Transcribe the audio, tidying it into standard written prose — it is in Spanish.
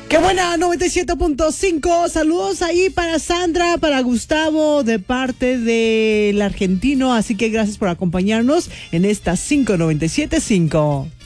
Qué buena, 97.5. Saludos ahí para Sandra, para Gustavo, de parte del argentino. Así que gracias por acompañarnos en esta 597.5.